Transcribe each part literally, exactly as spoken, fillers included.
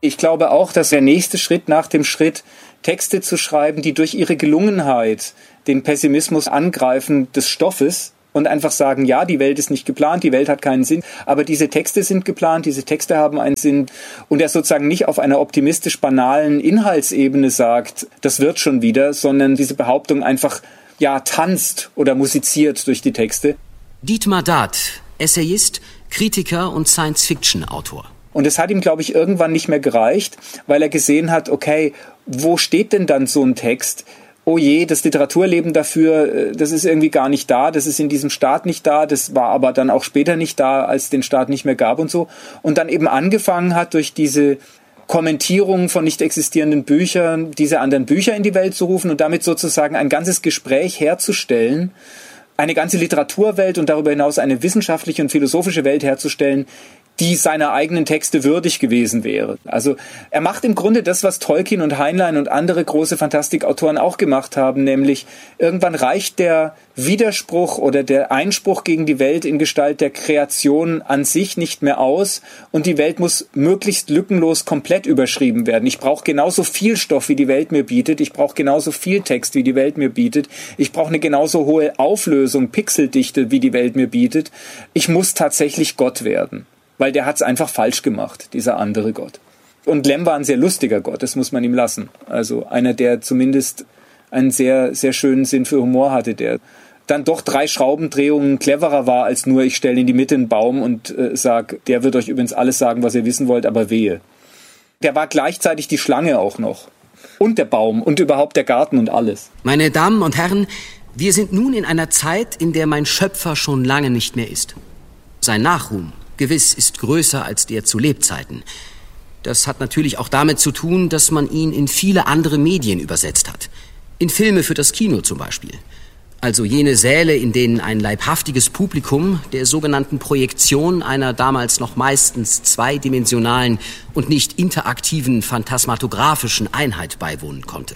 Ich glaube auch, dass der nächste Schritt nach dem Schritt, Texte zu schreiben, die durch ihre Gelungenheit den Pessimismus angreifen des Stoffes und einfach sagen, ja, die Welt ist nicht geplant, die Welt hat keinen Sinn, aber diese Texte sind geplant, diese Texte haben einen Sinn und er sozusagen nicht auf einer optimistisch banalen Inhaltsebene sagt, das wird schon wieder, sondern diese Behauptung einfach, ja, tanzt oder musiziert durch die Texte. Dietmar Dad, Essayist, Kritiker und Science-Fiction-Autor. Und es hat ihm, glaube ich, irgendwann nicht mehr gereicht, weil er gesehen hat, okay, wo steht denn dann so ein Text? Oh je, das Literaturleben dafür, das ist irgendwie gar nicht da, das ist in diesem Staat nicht da, das war aber dann auch später nicht da, als es den Staat nicht mehr gab und so. Und dann eben angefangen hat, durch diese Kommentierungen von nicht existierenden Büchern, diese anderen Bücher in die Welt zu rufen und damit sozusagen ein ganzes Gespräch herzustellen, eine ganze Literaturwelt und darüber hinaus eine wissenschaftliche und philosophische Welt herzustellen, die seiner eigenen Texte würdig gewesen wäre. Also er macht im Grunde das, was Tolkien und Heinlein und andere große Fantastikautoren auch gemacht haben, nämlich irgendwann reicht der Widerspruch oder der Einspruch gegen die Welt in Gestalt der Kreation an sich nicht mehr aus und die Welt muss möglichst lückenlos komplett überschrieben werden. Ich brauche genauso viel Stoff, wie die Welt mir bietet. Ich brauche genauso viel Text, wie die Welt mir bietet. Ich brauche eine genauso hohe Auflösung, Pixeldichte, wie die Welt mir bietet. Ich muss tatsächlich Gott werden. Weil der hat es einfach falsch gemacht, dieser andere Gott. Und Lem war ein sehr lustiger Gott, das muss man ihm lassen. Also einer, der zumindest einen sehr, sehr schönen Sinn für Humor hatte, der dann doch drei Schraubendrehungen cleverer war, als nur ich stelle in die Mitte einen Baum und äh, sag, der wird euch übrigens alles sagen, was ihr wissen wollt, aber wehe. Der war gleichzeitig die Schlange auch noch. Und der Baum und überhaupt der Garten und alles. Meine Damen und Herren, wir sind nun in einer Zeit, in der mein Schöpfer schon lange nicht mehr ist. Sein Nachruhm gewiss ist größer als der zu Lebzeiten. Das hat natürlich auch damit zu tun, dass man ihn in viele andere Medien übersetzt hat. In Filme für das Kino zum Beispiel. Also jene Säle, in denen ein leibhaftiges Publikum der sogenannten Projektion einer damals noch meistens zweidimensionalen und nicht interaktiven phantasmatographischen Einheit beiwohnen konnte.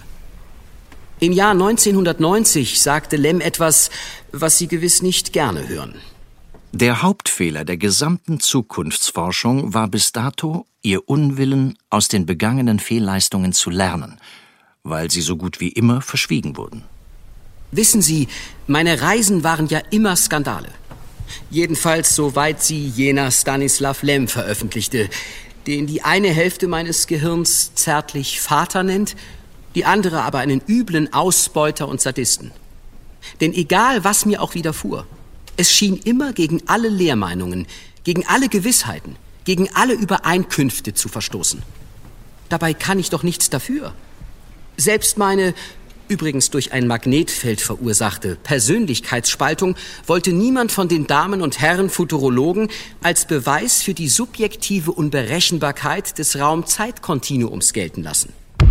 Im Jahr neunzehnhundertneunzig sagte Lem etwas, was Sie gewiss nicht gerne hören. Der Hauptfehler der gesamten Zukunftsforschung war bis dato ihr Unwillen, aus den begangenen Fehlleistungen zu lernen, weil sie so gut wie immer verschwiegen wurden. Wissen Sie, meine Reisen waren ja immer Skandale. Jedenfalls soweit sie jener Stanislav Lem veröffentlichte, den die eine Hälfte meines Gehirns zärtlich Vater nennt, die andere aber einen üblen Ausbeuter und Sadisten. Denn egal, was mir auch widerfuhr, es schien immer gegen alle Lehrmeinungen, gegen alle Gewissheiten, gegen alle Übereinkünfte zu verstoßen. Dabei kann ich doch nichts dafür. Selbst meine, übrigens durch ein Magnetfeld verursachte, Persönlichkeitsspaltung wollte niemand von den Damen und Herren Futurologen als Beweis für die subjektive Unberechenbarkeit des Raum-Zeit-Kontinuums gelten lassen.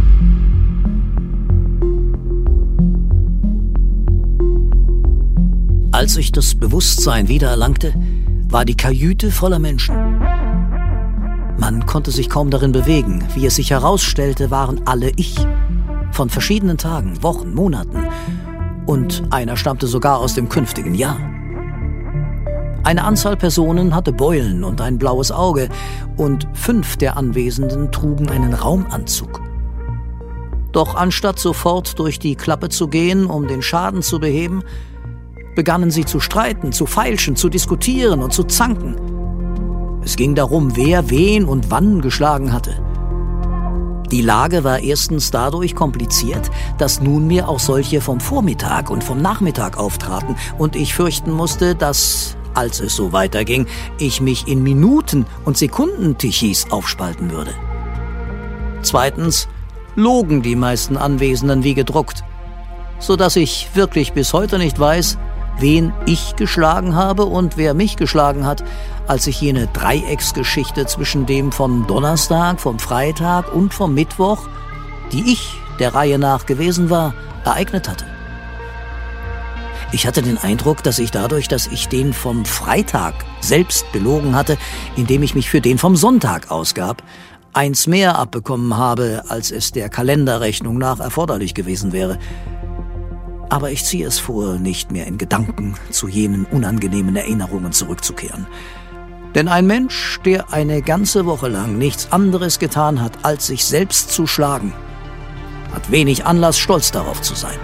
Als ich das Bewusstsein wiedererlangte, war die Kajüte voller Menschen. Man konnte sich kaum darin bewegen. Wie es sich herausstellte, waren alle ich. Von verschiedenen Tagen, Wochen, Monaten. Und einer stammte sogar aus dem künftigen Jahr. Eine Anzahl Personen hatte Beulen und ein blaues Auge. Und fünf der Anwesenden trugen einen Raumanzug. Doch anstatt sofort durch die Klappe zu gehen, um den Schaden zu beheben, begannen sie zu streiten, zu feilschen, zu diskutieren und zu zanken. Es ging darum, wer wen und wann geschlagen hatte. Die Lage war erstens dadurch kompliziert, dass nunmehr auch solche vom Vormittag und vom Nachmittag auftraten und ich fürchten musste, dass, als es so weiterging, ich mich in Minuten- und Sekundentichis aufspalten würde. Zweitens logen die meisten Anwesenden wie gedruckt, sodass ich wirklich bis heute nicht weiß, wen ich geschlagen habe und wer mich geschlagen hat, als sich jene Dreiecksgeschichte zwischen dem vom Donnerstag, vom Freitag und vom Mittwoch, die ich der Reihe nach gewesen war, ereignet hatte. Ich hatte den Eindruck, dass ich dadurch, dass ich den vom Freitag selbst belogen hatte, indem ich mich für den vom Sonntag ausgab, eins mehr abbekommen habe, als es der Kalenderrechnung nach erforderlich gewesen wäre. Aber ich ziehe es vor, nicht mehr in Gedanken zu jenen unangenehmen Erinnerungen zurückzukehren. Denn ein Mensch, der eine ganze Woche lang nichts anderes getan hat, als sich selbst zu schlagen, hat wenig Anlass, stolz darauf zu sein.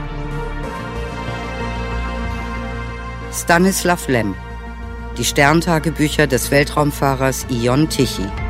Stanislav Lem. Die Sterntagebücher des Weltraumfahrers Ion Tichy.